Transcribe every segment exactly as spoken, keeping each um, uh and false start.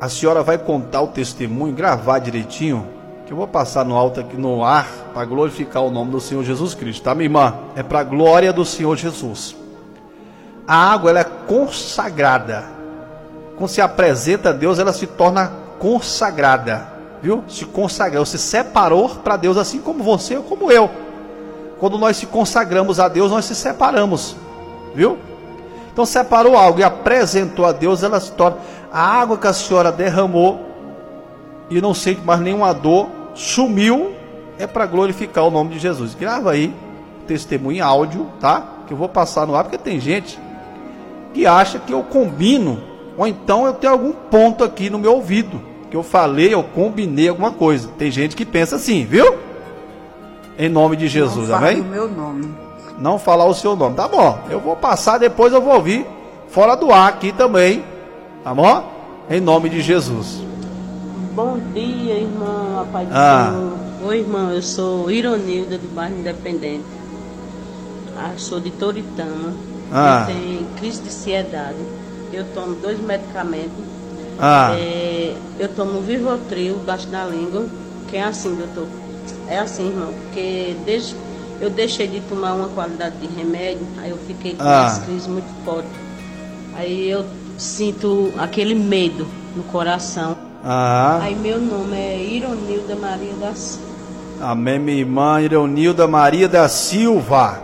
a senhora vai contar o testemunho, gravar direitinho, que eu vou passar no alto aqui no ar, para glorificar o nome do Senhor Jesus Cristo, tá, minha irmã? É para a glória do Senhor Jesus. A água, ela é consagrada. Quando se apresenta a Deus, ela se torna consagrada, viu? Se consagrou, se separou para Deus, assim como você ou como eu. Quando nós se consagramos a Deus, nós se separamos, viu? Então separou algo e apresentou a Deus, ela se torna... A água que a senhora derramou e não sente mais nenhuma dor, sumiu, é para glorificar o nome de Jesus. Grava aí, testemunho em áudio, tá? Que eu vou passar no ar, porque tem gente que acha que eu combino, ou então eu tenho algum ponto aqui no meu ouvido, que eu falei, eu combinei alguma coisa. Tem gente que pensa assim, viu? Em nome de Jesus, não amém? Não falar o meu nome. Não falar o seu nome, tá bom. Eu vou passar, depois eu vou ouvir fora do ar aqui também, tá bom? Em nome de Jesus. Bom dia, irmão, a paz do Ah. Senhor. Oi, irmão, eu sou Ironilda, do bairro Independente. Ah, sou de Toritama. Ah. Eu tenho crise de ansiedade. Eu tomo dois medicamentos. Ah. É, eu tomo Vivotril, baixo na língua. Que é assim, doutor. É assim, irmão, porque desde, eu deixei de tomar uma qualidade de remédio, aí eu fiquei com Ah. umas crises muito fortes. Aí eu sinto aquele medo no coração. Ah. Aí meu nome é Ironilda Maria da Silva. Amém, minha irmã Ironilda Maria da Silva.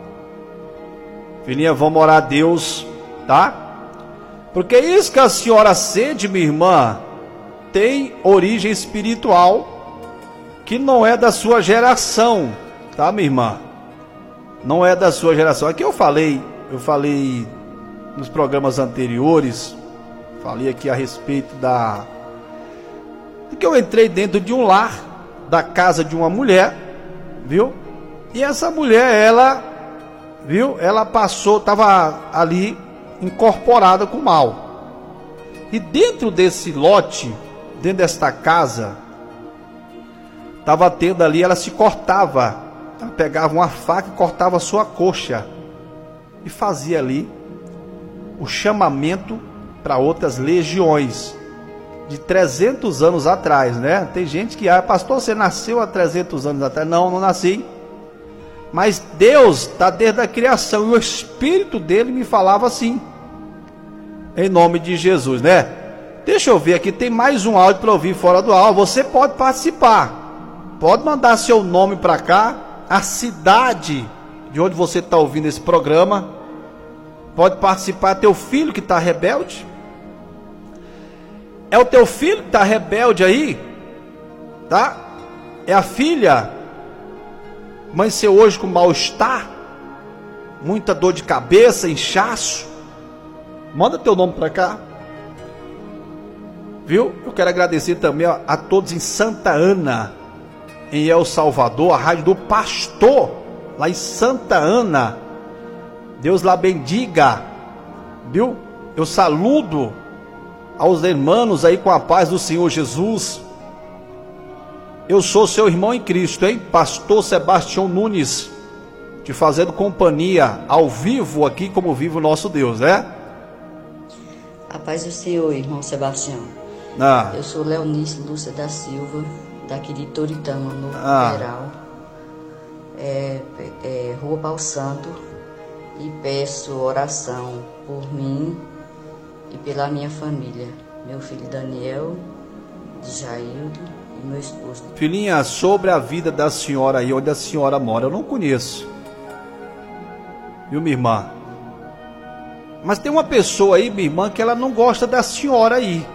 Filhinha, vamos orar a Deus, tá? Porque isso que a senhora sente, minha irmã, tem origem espiritual, que não é da sua geração, tá, minha irmã? Não é da sua geração. Aqui eu falei, eu falei nos programas anteriores, falei aqui a respeito da... de que eu entrei dentro de um lar, da casa de uma mulher, viu? E essa mulher, ela, viu? Ela passou, estava ali incorporada com o mal. E dentro desse lote, dentro desta casa, estava tendo ali, ela se cortava, ela pegava uma faca e cortava a sua coxa e fazia ali o chamamento para outras legiões de trezentos anos atrás, né? Tem gente que, ah, pastor, você nasceu há trezentos anos atrás. Não, não nasci. Mas Deus está desde a criação e o Espírito dele me falava assim, em nome de Jesus, né? Deixa eu ver aqui, tem mais um áudio para ouvir fora do áudio. Você pode participar, pode mandar seu nome para cá, a cidade de onde você está ouvindo esse programa, pode participar. Teu filho que está rebelde, é o teu filho que está rebelde aí, tá? É a filha, amanheceu hoje com mal-estar, muita dor de cabeça, inchaço, manda teu nome para cá, viu? Eu quero agradecer também a, a todos em Santa Ana, em El Salvador, a rádio do pastor, lá em Santa Ana, Deus lá bendiga, viu? Eu saludo aos irmãos aí com a paz do Senhor Jesus. Eu sou seu irmão em Cristo, hein? Pastor Sebastião Nunes, te fazendo companhia ao vivo aqui, como vive o nosso Deus, né? A paz do Senhor, irmão Sebastião. Ah. Eu sou Leonice Lúcia da Silva, daqui de Toritama, no Ah. Federal, é, é, Rua Pau Santo, e peço oração por mim e pela minha família, meu filho Daniel, Jaildo e meu esposo. Filhinha, sobre a vida da senhora aí, onde a senhora mora, eu não conheço, viu, minha irmã? Mas tem uma pessoa aí, minha irmã, que ela não gosta da senhora aí.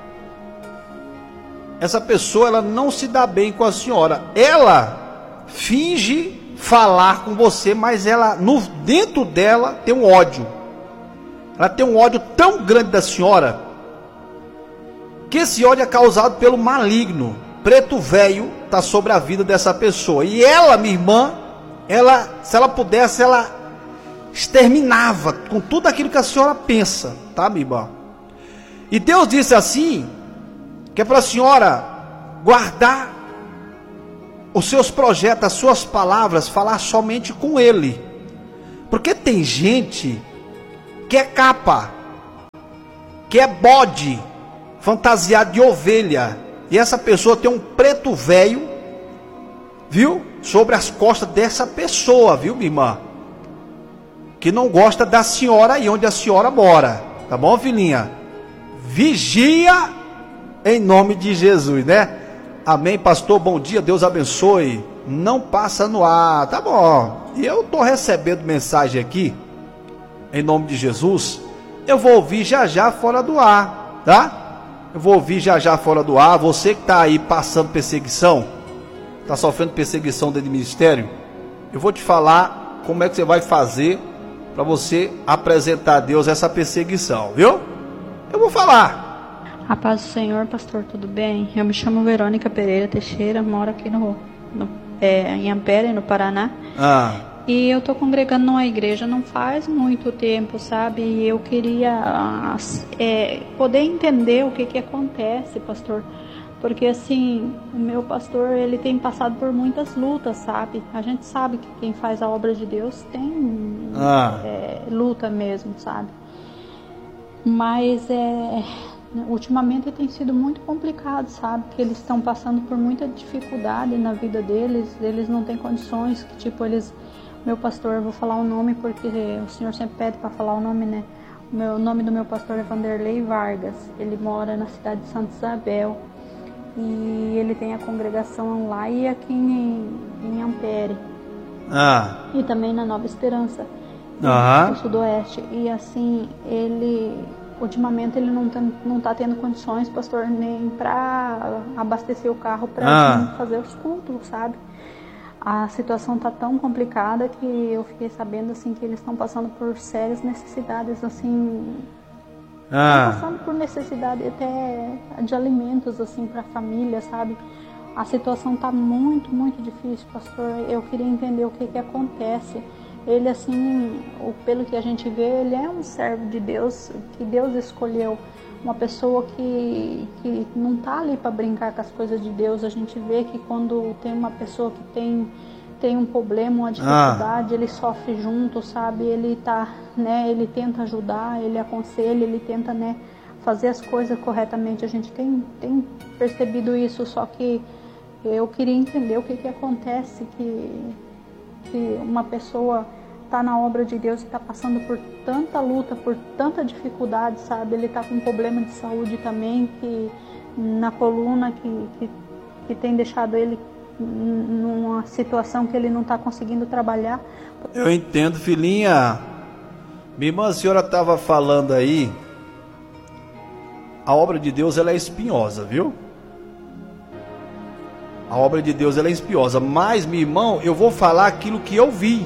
Essa pessoa, ela não se dá bem com a senhora. Ela finge falar com você, mas ela, no, dentro dela, tem um ódio. Ela tem um ódio tão grande da senhora, que esse ódio é causado pelo maligno. Preto velho está sobre a vida dessa pessoa. E ela, minha irmã, ela, se ela pudesse, ela exterminava com tudo aquilo que a senhora pensa, tá, minha irmã? E Deus disse assim, que é para a senhora guardar os seus projetos, as suas palavras, falar somente com Ele. Porque tem gente que é capa, que é bode, fantasiado de ovelha, e essa pessoa tem um preto velho, viu? Sobre as costas dessa pessoa, viu, minha irmã? Que não gosta da senhora aí onde a senhora mora, tá bom, filhinha? Vigia em nome de Jesus, né? Amém, pastor, bom dia, Deus abençoe. Não passa no ar, tá bom. E eu tô recebendo mensagem aqui, em nome de Jesus. Eu vou ouvir já já fora do ar, tá? Eu vou ouvir já já fora do ar. Você que tá aí passando perseguição, tá sofrendo perseguição dentro do ministério, eu vou te falar como é que você vai fazer para você apresentar a Deus essa perseguição, viu? Eu vou falar. A paz do Senhor, pastor, tudo bem? Eu me chamo Verônica Pereira Teixeira, moro aqui no, no, é, em Ampere, no Paraná. Ah. E eu estou congregando numa igreja não faz muito tempo, sabe? E eu queria é, poder entender o que que acontece, pastor. Porque assim, o meu pastor, ele tem passado por muitas lutas, sabe? A gente sabe que quem faz a obra de Deus tem ah. é, luta mesmo, sabe? Mas é, ultimamente tem sido muito complicado, sabe? Que eles estão passando por muita dificuldade na vida deles. Eles não têm condições, que tipo, eles... Meu pastor, eu vou falar o nome porque o senhor sempre pede para falar o nome, né? O meu, nome do meu pastor é Vanderlei Vargas. Ele mora na cidade de Santa Isabel. E ele tem a congregação lá e aqui em, em Ampere. Ah. E também na Nova Esperança, ah. no Sudoeste. E assim, ele... Ultimamente ele não tá, não tá tendo condições, pastor, nem para abastecer o carro para ah. fazer os cultos, sabe? A situação tá tão complicada que eu fiquei sabendo assim que eles estão passando por sérias necessidades, assim, ah. passando por necessidade até de alimentos assim para a família, sabe? A situação tá muito, muito difícil, pastor. Eu queria entender o que que acontece. Ele assim, pelo que a gente vê, ele é um servo de Deus, que Deus escolheu. Uma pessoa que, que não está ali para brincar com as coisas de Deus. A gente vê que quando tem uma pessoa que tem, tem um problema, uma dificuldade, ah. ele sofre junto, sabe? Ele tá, né? Ele tenta ajudar, ele aconselha, ele tenta, né, fazer as coisas corretamente. A gente tem, tem percebido isso, só que eu queria entender o que, que acontece, que, que uma pessoa está na obra de Deus e está passando por tanta luta, por tanta dificuldade, sabe? Ele está com um problema de saúde também, que na coluna, que, que, que tem deixado ele numa situação que ele não está conseguindo trabalhar. Eu entendo, filhinha. Minha irmã, a senhora estava falando aí, a obra de Deus ela é espinhosa, viu? A obra de Deus ela é espinhosa, mas, meu irmão, eu vou falar aquilo que eu vi.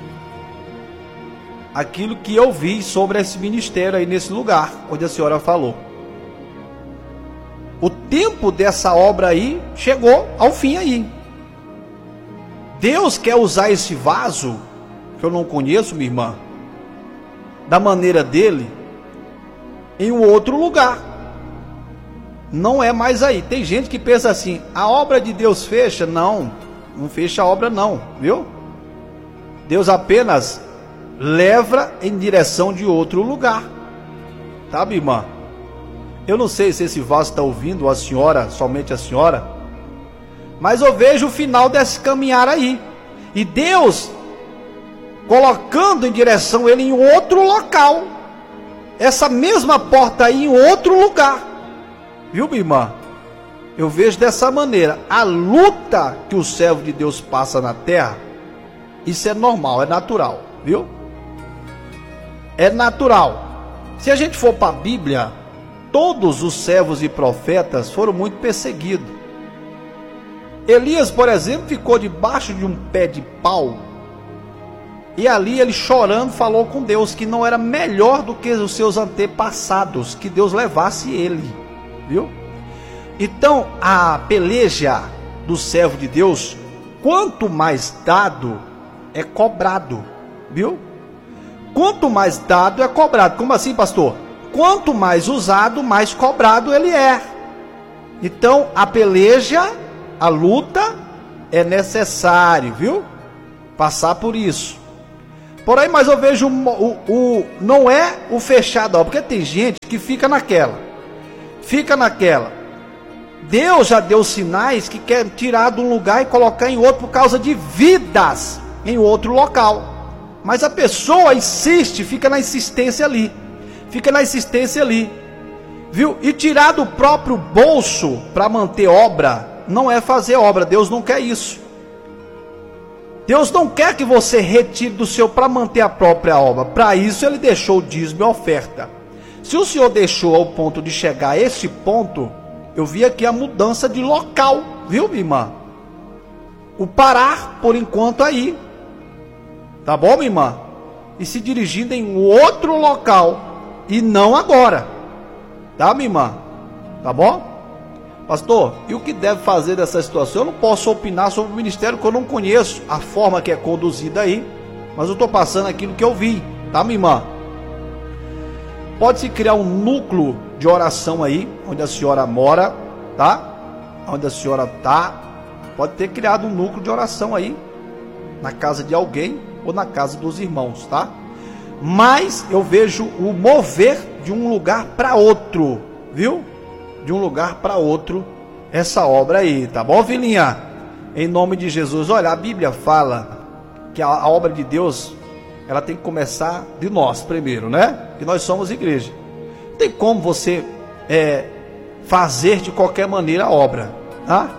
Aquilo que eu vi sobre esse ministério aí nesse lugar onde a senhora falou. O tempo dessa obra aí chegou ao fim aí. Deus quer usar esse vaso, que eu não conheço, minha irmã, da maneira dele, em um outro lugar. Não é mais aí. Tem gente que pensa assim, a obra de Deus fecha. Não, não fecha a obra não, viu? Deus apenas leva em direção de outro lugar, tá, minha irmã? Eu não sei se esse vaso está ouvindo, a senhora, somente a senhora, mas eu vejo o final desse caminhar aí, e Deus colocando em direção ele em outro local, essa mesma porta aí em outro lugar, viu, minha irmã? Eu vejo dessa maneira. A luta que o servo de Deus passa na terra, isso é normal, é natural, viu? É natural. Se a gente for para a Bíblia, todos os servos e profetas foram muito perseguidos. Elias, por exemplo, ficou debaixo de um pé de pau, e ali ele chorando falou com Deus que não era melhor do que os seus antepassados, que Deus levasse ele, viu? Então a peleja do servo de Deus, quanto mais dado é cobrado, viu? Quanto mais dado é cobrado. Como assim, pastor? Quanto mais usado, mais cobrado ele é. Então a peleja, a luta é necessário, viu? Passar por isso. Porém, mas eu vejo o, o, o não é o fechado, ó, porque tem gente que fica naquela. fica naquela. Deus já deu sinais que quer tirar de um lugar e colocar em outro por causa de vidas em outro local. Mas a pessoa insiste, fica na insistência ali. Fica na insistência ali. Viu? E tirar do próprio bolso para manter obra não é fazer obra. Deus não quer isso. Deus não quer que você retire do seu para manter a própria obra. Para isso ele deixou o dízimo e a oferta. Se o Senhor deixou ao ponto de chegar a esse ponto, eu vi aqui a mudança de local, viu, minha irmã? O parar por enquanto aí, tá bom, minha irmã? E se dirigindo em outro local, e não agora, tá, minha irmã? Tá bom? Pastor, e o que deve fazer dessa situação? Eu não posso opinar sobre o ministério que eu não conheço, a forma que é conduzida aí, mas eu estou passando aquilo que eu vi, tá, minha irmã? Pode-se criar um núcleo de oração aí, onde a senhora mora, tá? Onde a senhora tá, pode ter criado um núcleo de oração aí, na casa de alguém ou na casa dos irmãos, tá? Mas eu vejo o mover de um lugar para outro, viu? De um lugar para outro, essa obra aí, tá bom, filhinha? Em nome de Jesus. Olha, a Bíblia fala que a, a obra de Deus, ela tem que começar de nós primeiro, né? Que nós somos igreja. Não tem como você é, fazer de qualquer maneira a obra, tá?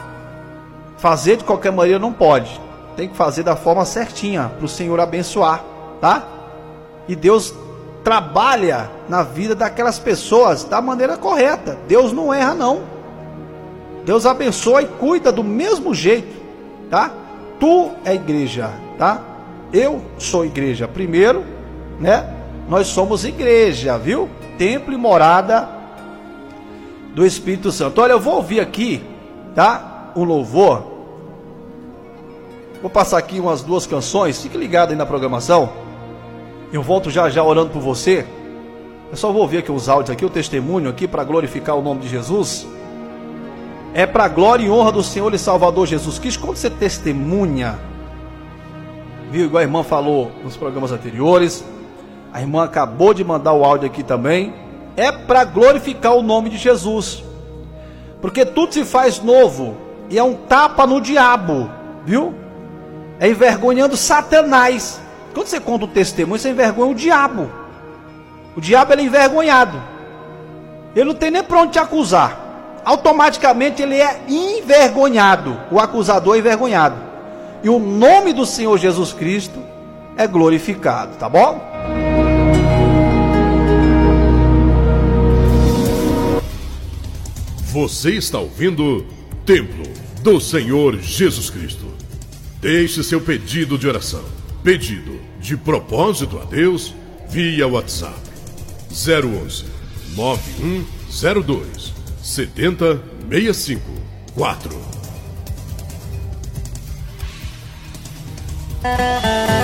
Fazer de qualquer maneira não pode. Tem que fazer da forma certinha para o Senhor abençoar, tá? E Deus trabalha na vida daquelas pessoas da maneira correta. Deus não erra, não. Deus abençoa e cuida do mesmo jeito, tá? Tu é igreja, tá? Eu sou igreja. Primeiro, né? Nós somos igreja, viu? Templo e morada do Espírito Santo. Olha, eu vou ouvir aqui, tá? Um louvor. Vou passar aqui umas duas canções. Fique ligado aí na programação. Eu volto já já orando por você. Eu só vou ouvir aqui os áudios aqui, o testemunho aqui para glorificar o nome de Jesus. É para a glória e honra do Senhor e Salvador Jesus Cristo. Quando você testemunha, viu, igual a irmã falou nos programas anteriores, a irmã acabou de mandar o áudio aqui também, é para glorificar o nome de Jesus, porque tudo se faz novo, e é um tapa no diabo, viu? É envergonhando Satanás. Quando você conta um testemunho, você envergonha o diabo. O diabo, ele é envergonhado, ele não tem nem para onde te acusar, automaticamente ele é envergonhado, o acusador é envergonhado, e o nome do Senhor Jesus Cristo é glorificado, tá bom? Você está ouvindo Templo do Senhor Jesus Cristo. Deixe seu pedido de oração, pedido de propósito a Deus, via WhatsApp zero onze, nove um zero dois, sete zero seis cinco quatro.